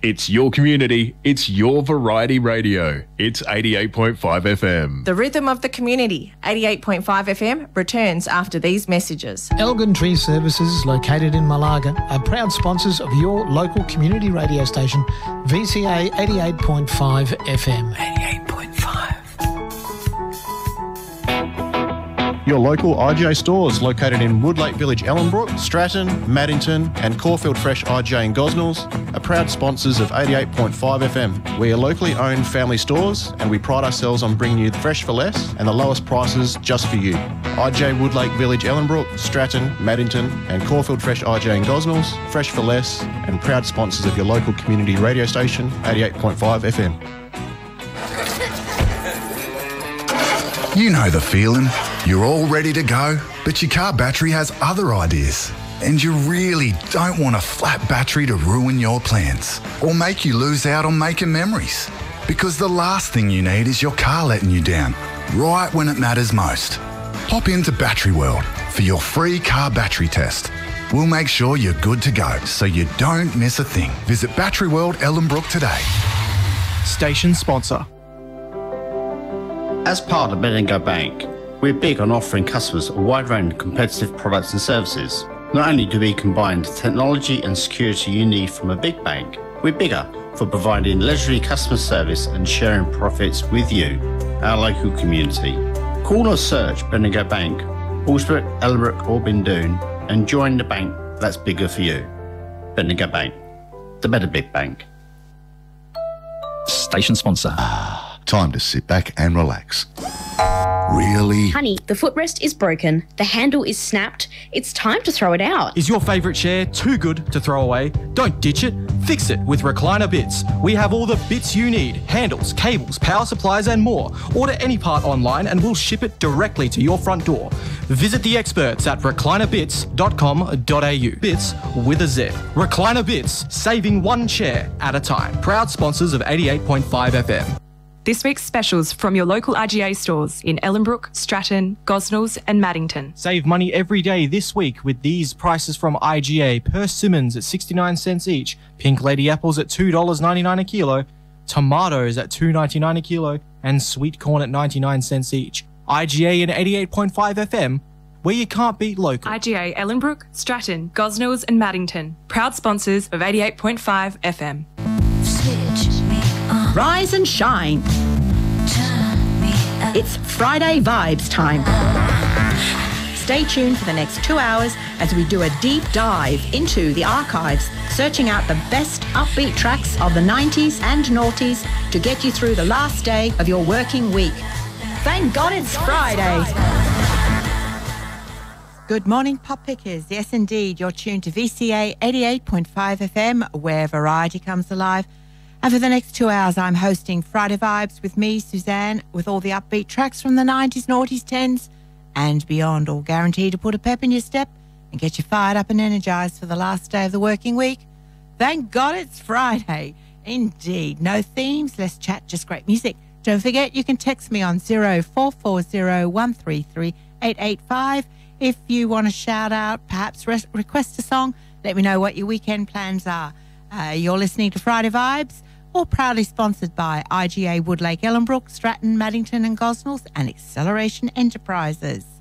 It's your community. It's your variety radio. It's 88.5 FM. The rhythm of the community, 88.5 FM, returns after these messages. Elgin Tree Services, located in Malaga, are proud sponsors of your local community radio station, VCA 88.5 FM. 88.5. Your local IGA stores located in Woodlake Village, Ellenbrook, Stratton, Maddington and Caulfield Fresh IGA in Gosnells are proud sponsors of 88.5 FM. We are locally owned family stores and we pride ourselves on bringing you fresh for less and the lowest prices just for you. IGA Woodlake Village, Ellenbrook, Stratton, Maddington and Caulfield Fresh IGA in Gosnells, fresh for less and proud sponsors of your local community radio station, 88.5 FM. You know the feeling. You're all ready to go, but your car battery has other ideas. And you really don't want a flat battery to ruin your plans or make you lose out on making memories. Because the last thing you need is your car letting you down, right when it matters most. Pop into Battery World for your free car battery test. We'll make sure you're good to go so you don't miss a thing. Visit Battery World Ellenbrook today. Station sponsor. As part of Bendigo Bank, we're big on offering customers a wide range of competitive products and services. Not only do we combine the technology and security you need from a big bank, we're bigger for providing leisurely customer service and sharing profits with you, our local community. Call or search Bendigo Bank, Allsbrook, Ellenbrook or Bindoon and join the bank that's bigger for you. Bendigo Bank, the better big bank. Station sponsor. Time to sit back and relax. Really? Honey, the footrest is broken, the handle is snapped, it's time to throw it out. Is your favourite chair too good to throw away? Don't ditch it, fix it with Recliner Bits. We have all the bits you need, handles, cables, power supplies and more. Order any part online and we'll ship it directly to your front door. Visit the experts at reclinerbits.com.au. Bits with a Z. Recliner Bits, saving one chair at a time. Proud sponsors of 88.5 FM. This week's specials from your local IGA stores in Ellenbrook, Stratton, Gosnells and Maddington. Save money every day this week with these prices from IGA. Persimmons at 69 cents each, Pink Lady apples at $2.99 a kilo, tomatoes at $2.99 a kilo, and sweet corn at 99 cents each. IGA and 88.5 FM, where you can't beat local. IGA Ellenbrook, Stratton, Gosnells and Maddington. Proud sponsors of 88.5 FM. Rise and shine. It's Friday Vibes time. Stay tuned for the next 2 hours as we do a deep dive into the archives, searching out the best upbeat tracks of the 90s and noughties to get you through the last day of your working week. Thank God it's Friday. Good morning, Pop Pickers. Yes, indeed, you're tuned to VCA 88.5 FM, where variety comes alive. And for the next 2 hours, I'm hosting Friday Vibes with me, Suzanne, with all the upbeat tracks from the 90s, noughties, 10s, and beyond, all guaranteed to put a pep in your step and get you fired up and energised for the last day of the working week. Thank God it's Friday. Indeed. No themes, less chat, just great music. Don't forget, you can text me on 0440 133 885 if you want to shout out, perhaps request a song. Let me know what your weekend plans are. You're listening to Friday Vibes, all proudly sponsored by IGA Woodlake Ellenbrook, Stratton, Maddington and Gosnells and Acceleration Enterprises.